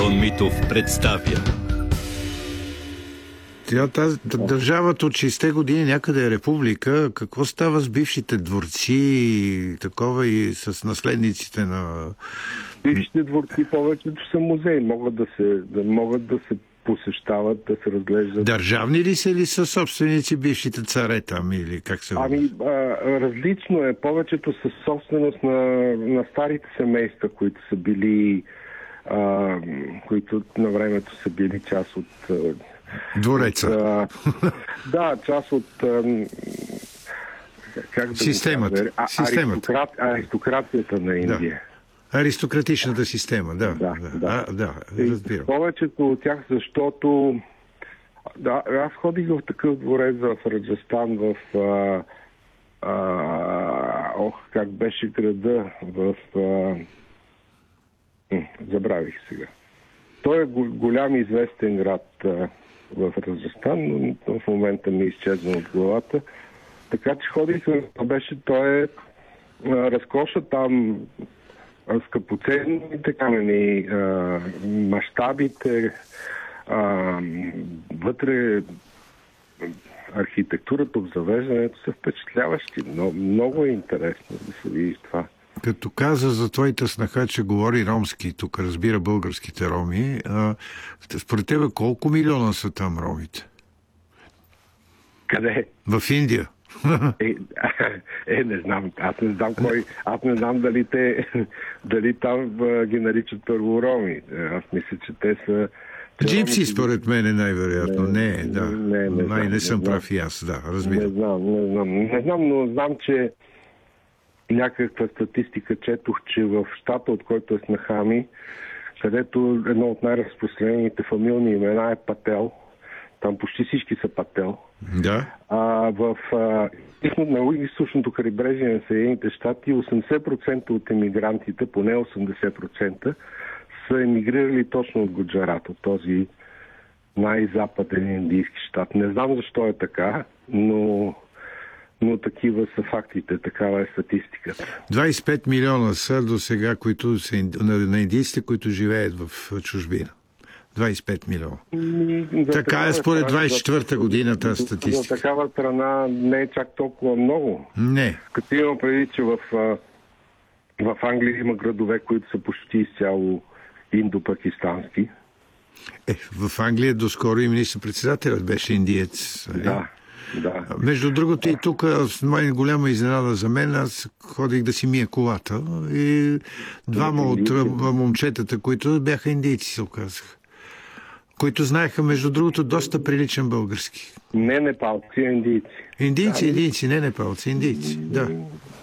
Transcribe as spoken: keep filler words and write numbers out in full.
Антон Митов представя. Тя, тази, държавата от шейсетте години някъде е република. Какво става с бившите дворци и такова и с наследниците на... Бившите дворци повечето са музеи. Могат да се, да могат да се посещават, да се разглеждат. Държавни ли са или са собственици бившите царе там или как се... Ами, а, различно е. Повечето са собственост на, на старите семейства, които са били а, които на времето са били част от... Двореца. А, да, част от а, как да системата. А, системата. Аристократ, аристокрацията на Индия. Да. Аристократичната система, да. Да, да. да. А, да разбирам. Повечето от тях, защото да, аз ходих в такъв дворец в Раджастан, в а, а, ох, как беше града в а, забравих сега. Той е голям известен град а, в Раджастан, но в момента ми изчезна от главата. Така че ходих, беше, той е разкоша там, скъпоценните камъни, мащабите, вътре архитектурата, обзавеждането са впечатляващи. Но, много е интересно да се види това. Като каза за твоята снаха, че говори ромски, тук разбира българските роми, а, според тебе колко милиона са там ромите? Къде? В Индия. Е, е, не знам. Аз не знам кой. Аз не знам дали те, дали там ги наричат първо роми. Аз мисля, че те са... Джипси, роми... според мен е най-вероятно. Не, не да. Не, не, Май, не, не съм не прав и аз, да, разбирам. Не знам, не знам. Не знам, но знам, че някаква статистика четох, че в щата, от който е снаха ми, където едно от най-разпространените фамилни имена е Пател. Там почти всички са Пател. Да. А, в а, на източното крайбрежие на Съединените щати осемдесет процента от емигрантите, поне осемдесет процента, са емигрирали точно от Гуджарат, от този най-западен индийски щат. Не знам защо е така, но, но такива са фактите, такава е статистиката. двадесет и пет милиона са до сега, които са на индийците, които живеят в чужбина. двадесет и пет милиона. За така е според двадесет и четвърта година тази статистика. За такава страна не е чак толкова много. Не. Като имам преди, че в, в Англия има градове, които са почти изцяло индо-пакистански. Е, в Англия доскоро и министър-председателят беше индиец. Да, да. Между другото и тук голяма изненада за мен, аз ходих да си мия колата и двама от момчетата, които бяха индийци, се оказаха. Които знаеха, между другото, доста приличен български. Не непалци, а индийци. Индийци, индийци, не непалци, индийци, да.